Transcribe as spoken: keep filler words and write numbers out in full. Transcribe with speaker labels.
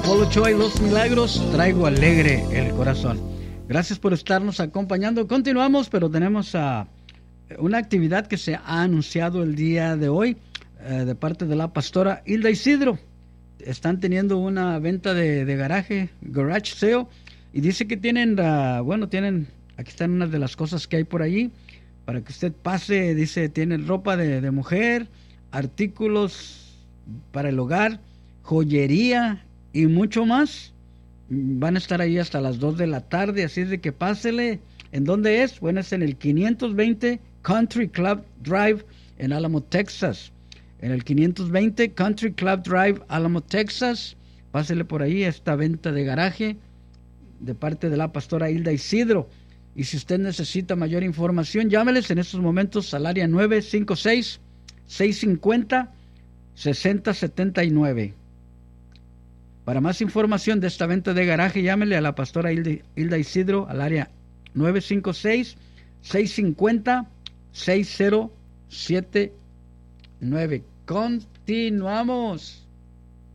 Speaker 1: Polo Choy, Los Milagros, traigo alegre el corazón. Gracias por estarnos acompañando. Continuamos, pero tenemos uh, una actividad que se ha anunciado el día de hoy uh, de parte de la pastora Hilda Isidro. Están teniendo una venta de, de garaje, garage sale, y dice que tienen, uh, bueno, tienen, aquí están unas de las cosas que hay por allí, para que usted pase. Dice, tienen ropa de, de mujer, artículos para el hogar, joyería y mucho más. Van a estar ahí hasta las dos de la tarde, así es de que pásele. ¿En dónde es? Bueno, es en el quinientos veinte Country Club Drive en Alamo, Texas. En el quinientos veinte Country Club Drive, Alamo, Texas. Pásele por ahí a esta venta de garaje de parte de la pastora Hilda Isidro. Y si usted necesita mayor información, llámeles en estos momentos al área nueve cinco seis, seis cinco cero, seis cero siete nueve. Para más información de esta venta de garaje, llámele a la pastora Hilda, Hilda Isidro al área nueve cinco seis, seis cinco cero, seis cero siete nueve. Continuamos.